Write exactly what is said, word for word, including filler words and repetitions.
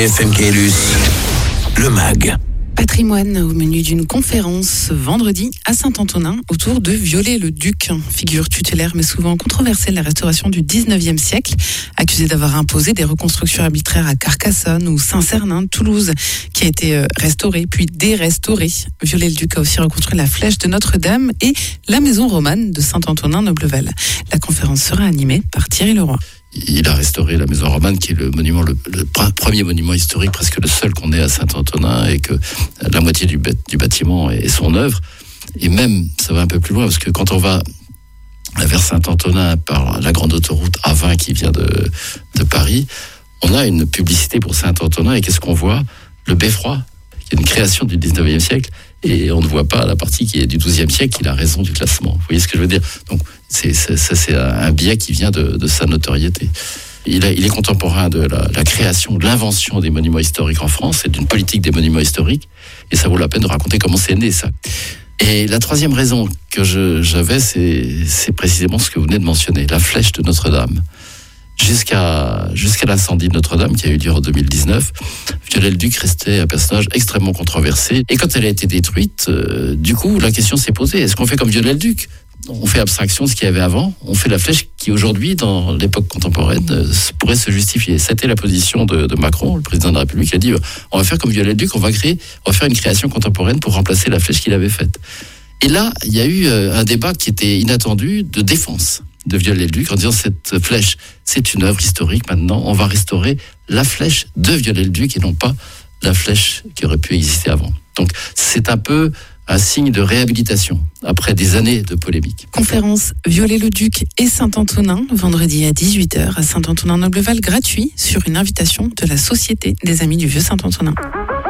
F M Caylus, le mag. Patrimoine au menu d'une conférence vendredi à Saint-Antonin autour de Viollet-le-Duc, figure tutélaire mais souvent controversée de la restauration du dix-neuvième siècle, accusé d'avoir imposé des reconstructions arbitraires à Carcassonne ou Saint-Cernin de Toulouse, qui a été restauré puis dérestauré. Viollet-le-Duc a aussi reconstruit la flèche de Notre-Dame et la maison romane de Saint-Antonin-Noblevel. La conférence sera animée par Thierry Leroy. Il a restauré la maison romane, qui est le monument, le, le premier monument historique, presque le seul qu'on ait à Saint-Antonin, et que la moitié du, du bâtiment est son œuvre. Et même, ça va un peu plus loin, parce que quand on va vers Saint-Antonin par la grande autoroute A vingt qui vient de, de Paris, on a une publicité pour Saint-Antonin, et qu'est-ce qu'on voit ? Le beffroi, qui est une création du dix-neuvième siècle, et on ne voit pas la partie qui est du douzième siècle, qui a raison du classement. Vous voyez ce que je veux dire ? Donc, c'est, c'est, ça, c'est un biais qui vient de, de sa notoriété. Il, a, il est contemporain de la, la création, de l'invention des monuments historiques en France et d'une politique des monuments historiques. Et ça vaut la peine de raconter comment c'est né, ça. Et la troisième raison que je, j'avais, c'est, c'est précisément ce que vous venez de mentionner, la flèche de Notre-Dame. Jusqu'à, jusqu'à l'incendie de Notre-Dame, qui a eu lieu en deux mille dix-neuf, Viollet-le-Duc restait un personnage extrêmement controversé. Et quand elle a été détruite, euh, du coup, la question s'est posée, est-ce qu'on fait comme Viollet-le-Duc ? On fait abstraction de ce qu'il y avait avant, on fait la flèche qui aujourd'hui, dans l'époque contemporaine, euh, pourrait se justifier. C'était la position de, de Macron, le président de la République, qui a dit, on va faire comme Viollet-le-Duc, on va créer, on va faire une création contemporaine pour remplacer la flèche qu'il avait faite. Et là, il y a eu euh, un débat qui était inattendu de défense de Viollet-le-Duc, en disant cette flèche, c'est une œuvre historique, maintenant on va restaurer la flèche de Viollet-le-Duc et non pas la flèche qui aurait pu exister avant. Donc c'est un peu un signe de réhabilitation après des années de polémique. Conférence Viollet-le-Duc et Saint-Antonin, vendredi à dix-huit heures à Saint-Antonin-Noblevel, gratuit sur une invitation de la Société des Amis du Vieux Saint-Antonin.